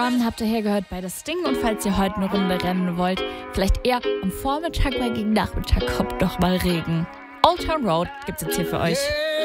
Run habt ihr hergehört bei das Ding. Und falls ihr heute eine Runde rennen wollt, vielleicht eher am Vormittag, weil gegen Nachmittag kommt noch mal Regen. Old Town Road gibt's jetzt hier für euch.